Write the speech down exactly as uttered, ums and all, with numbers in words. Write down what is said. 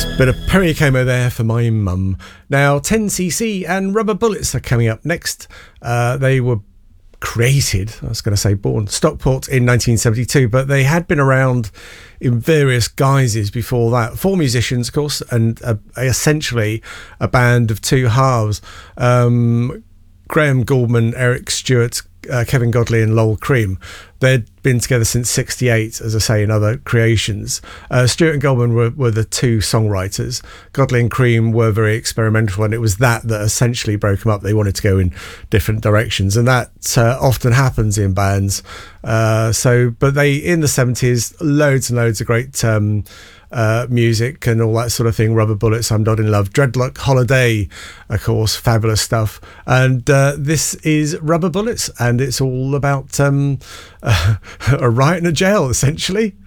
Bit of Perry Como there for my mum. Now, ten C C and Rubber Bullets are coming up next. Uh, they were created, I was going to say born, Stockport in nineteen seventy-two, but they had been around in various guises before that. Four musicians, of course, and uh, essentially a band of two halves. Um, Graham Gouldman, Eric Stewart, uh, Kevin Godley and Lowell Cream. They'd been together since sixty-eight, as I say, in other creations. Uh, Stewart and Goldman were, were the two songwriters. Godley and Cream were very experimental, and it was that that essentially broke them up. They wanted to go in different directions, and that uh, often happens in bands. Uh, so, but they, in the seventies, loads and loads of great um, uh, music and all that sort of thing. Rubber Bullets, I'm Not in Love, Dreadlock Holiday, of course, fabulous stuff. And uh, this is Rubber Bullets, and it's all about um, uh, a riot in a jail, essentially.